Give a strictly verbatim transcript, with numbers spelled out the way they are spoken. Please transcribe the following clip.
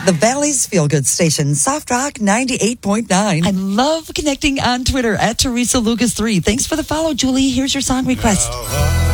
The Valley's Feel Good Station, Soft Rock ninety-eight point nine. I love connecting on Twitter at Teresa Lucas three. Thanks for the follow, Julie. Here's your song request.